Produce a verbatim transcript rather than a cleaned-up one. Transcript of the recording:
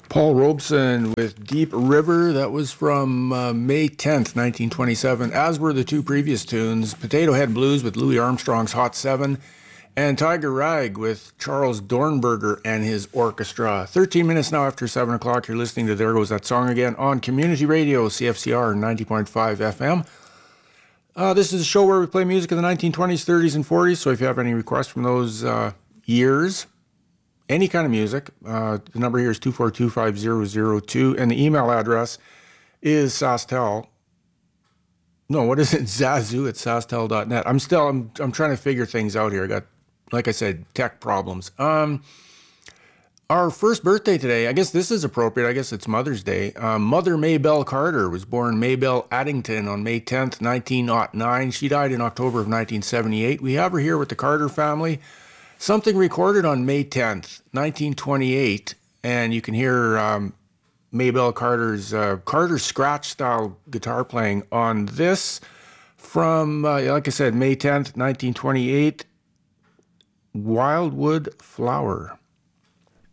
Paul Robeson with Deep River. That was from uh, May tenth, nineteen twenty-seven, as were the two previous tunes. Potato Head Blues with Louis Armstrong's Hot Seven, and Tiger Rag with Charles Dornberger and his orchestra. thirteen minutes now after seven o'clock, you're listening to There Goes That Song Again on Community Radio, C F C R ninety point five F M. Uh, this is a show where we play music of the nineteen twenties, thirties, and forties, so if you have any requests from those uh, years, any kind of music, uh, the number here is two four two, five zero zero two, and the email address is sastel. No, what is it? Zazu at sastel dot net. I'm still, I'm, I'm trying to figure things out here. I got, like I said, tech problems. Um, our first birthday today, I guess this is appropriate. I guess it's Mother's Day. Um, Mother Maybelle Carter was born Maybelle Addington on May tenth, nineteen oh nine. She died in October of nineteen seventy-eight. We have her here with the Carter family. Something recorded on May tenth, nineteen twenty-eight, and you can hear um, Maybelle Carter's uh, Carter scratch-style guitar playing on this from, uh, like I said, May tenth, nineteen twenty-eight, Wildwood Flower.